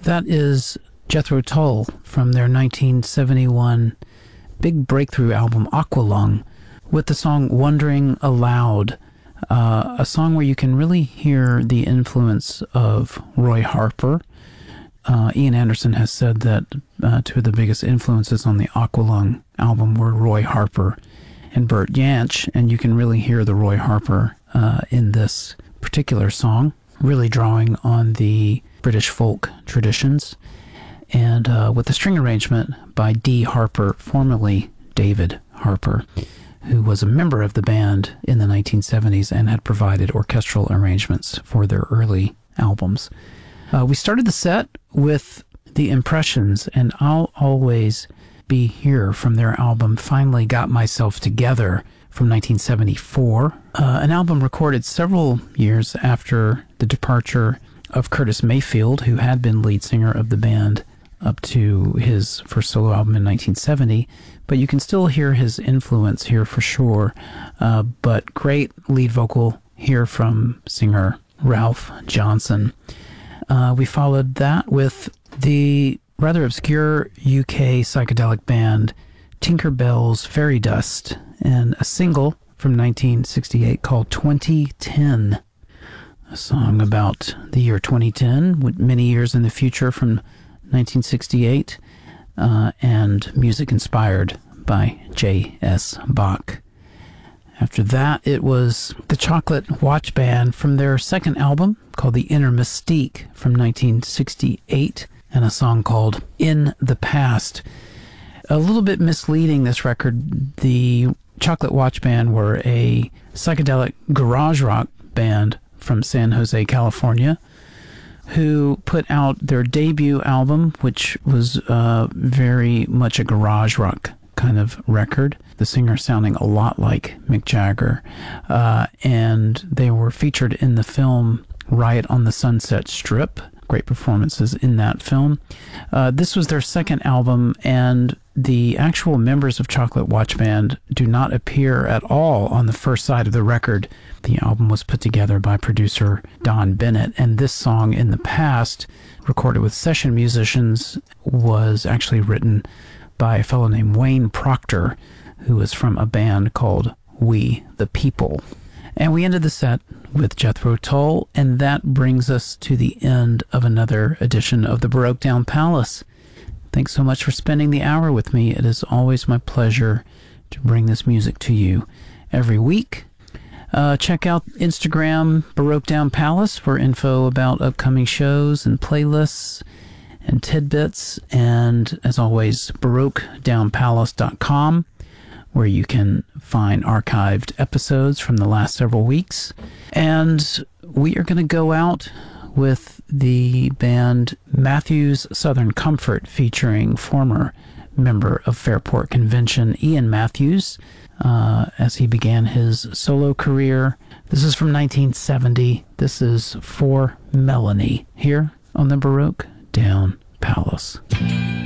That is Jethro Tull from their 1971 big breakthrough album Aqualung with the song Wondering Aloud, a song where you can really hear the influence of Roy Harper. Ian Anderson has said that two of the biggest influences on the Aqualung album were Roy Harper and Bert Jansch, and you can really hear the Roy Harper in this particular song, really drawing on the British folk traditions, and with a string arrangement by D. Harper, formerly David Harper, who was a member of the band in the 1970s and had provided orchestral arrangements for their early albums. We started the set with The Impressions and I'll Always Be Here from their album Finally Got Myself Together from 1974, an album recorded several years after the departure of Curtis Mayfield, who had been lead singer of the band up to his first solo album in 1970, but you can still hear his influence here for sure. But great lead vocal here from singer Ralph Johnson. We followed that with the rather obscure UK psychedelic band Tinker Bell's Fairy Dust and a single from 1968 called 2010, a song about the year 2010, with many years in the future from 1968, and music inspired by J.S. Bach. After that, it was the Chocolate Watch Band from their second album called The Inner Mystique from 1968, and a song called In the Past. A little bit misleading, this record. The Chocolate Watch Band were a psychedelic garage rock band from San Jose, California, who put out their debut album, which was very much a garage rock kind of record. The singer sounding a lot like Mick Jagger. And they were featured in the film Riot on the Sunset Strip. Great performances in that film. This was their second album, and the actual members of Chocolate Watch Band do not appear at all on the first side of the record. The album was put together by producer Don Bennett, and this song, In the Past, recorded with session musicians, was actually written by a fellow named Wayne Proctor, who is from a band called We the People. And we ended the set with Jethro Tull, and that brings us to the end of another edition of the Baroque Down Palace. Thanks so much for spending the hour with me. It is always my pleasure to bring this music to you every week. Check out Instagram, Baroque Down Palace, for info about upcoming shows and playlists and tidbits. And as always, BaroqueDownPalace.com, where you can find archived episodes from the last several weeks. And we are going to go out with the band Matthews Southern Comfort, featuring former member of Fairport Convention Ian Matthews, as he began his solo career. This is from 1970. This is For Melanie, here on the Baroque Down Palace.